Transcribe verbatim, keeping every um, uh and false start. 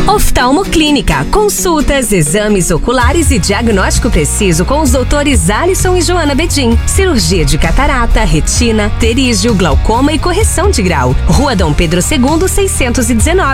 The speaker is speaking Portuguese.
Oftalmoclínica, consultas, exames oculares e diagnóstico preciso com os doutores Alisson e Joana Bedin. Cirurgia de catarata, retina, pterígio, glaucoma e correção de grau. Rua Dom Pedro segundo, seiscentos e dezenove.